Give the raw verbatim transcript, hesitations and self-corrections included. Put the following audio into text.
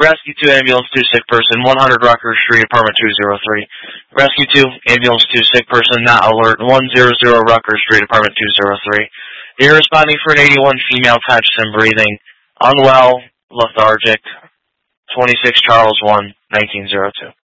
Rescue two, Ambulance two, sick person, one hundred Rutgers Street, apartment two oh three. Rescue two, Ambulance two, sick person, not alert, one hundred Rutgers Street, apartment two oh three. You're responding for an eighty-one female, conscious and breathing, unwell, lethargic, twenty-six Charles one, nineteen oh two.